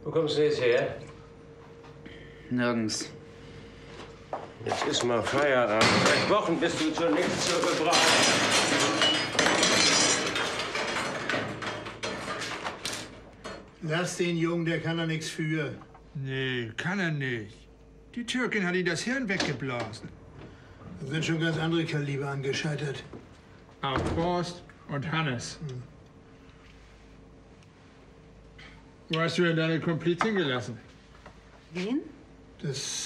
Wo kommst du jetzt her? Nirgends. Jetzt ist mal Feierabend. Seit Wochen bist du zu nichts zu gebrauchen. Lass den Jungen, der kann da nichts für. Nee, kann er nicht. Die Türkin hat ihm das Hirn weggeblasen. Da sind schon ganz andere Kaliber angescheitert. Auch Horst und Hannes. Wo hast du denn deine Komplizin gelassen? Wen? Das